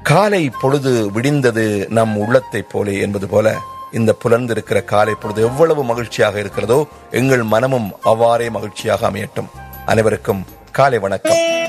காலை பொழுது விடிந்தது நம் உள்ளத்தை போலே என்பது போல இந்த புலர்ந்திருக்கிற காலை பொழுது எவ்வளவு மகிழ்ச்சியாக இருக்கிறதோ எங்கள் மனமும் அவ்வாறே மகிழ்ச்சியாக அமையட்டும். அனைவருக்கும் காலை வணக்கம்.